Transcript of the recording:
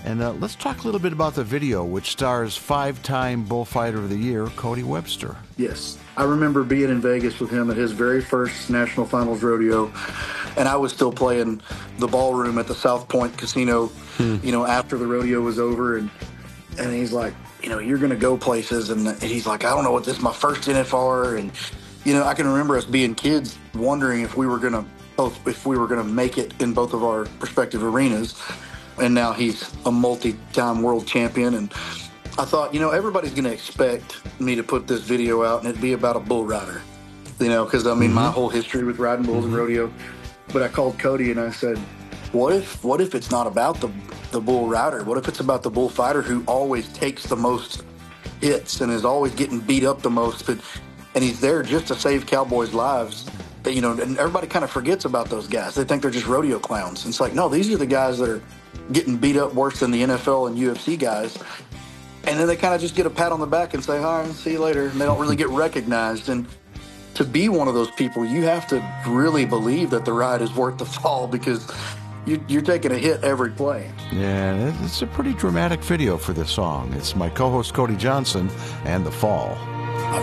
And let's talk a little bit about the video, which stars five-time Bullfighter of the Year, Cody Webster. Yes. I remember being in Vegas with him at his very first National Finals rodeo, and I was still playing the ballroom at the South Point Casino, after the rodeo was over, and he's like, you're going to go places, and he's like, I don't know what this is, my first NFR, and, I can remember us being kids wondering if we were going to make it in both of our respective arenas. And now he's a multi-time world champion. And I thought, everybody's going to expect me to put this video out and it'd be about a bull rider, because, my whole history with riding bulls and rodeo. But I called Cody and I said, what if it's not about the bull rider? What if it's about the bullfighter who always takes the most hits and is always getting beat up the most? And he's there just to save cowboys' lives. And everybody kind of forgets about those guys. They think they're just rodeo clowns. And it's like, no, these are the guys that are getting beat up worse than the NFL and UFC guys. And then they kind of just get a pat on the back and say, all right, see you later. And they don't really get recognized. And to be one of those people, you have to really believe that the ride is worth the fall, because you're taking a hit every play. Yeah, it's a pretty dramatic video for this song. It's my co-host Cody Johnson and The Fall.